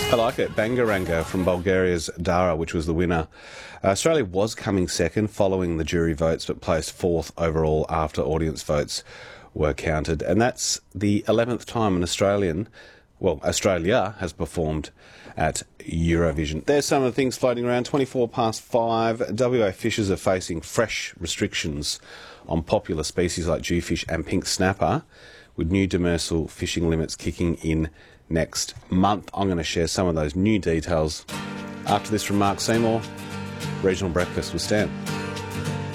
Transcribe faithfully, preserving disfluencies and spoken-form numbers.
I like it. Bangaranga from Bulgaria's Dara, which was the winner. Uh, Australia was coming second following the jury votes, but placed fourth overall after audience votes were counted. And that's the eleventh time an Australian, well, Australia has performed at Eurovision. There's some of the things floating around. twenty-four past five. W A fishers are facing fresh restrictions on popular species like jewfish and pink snapper, with new demersal fishing limits kicking in next month. I'm going to share some of those new details after this from Mark Seymour. Regional Breakfast with Stan.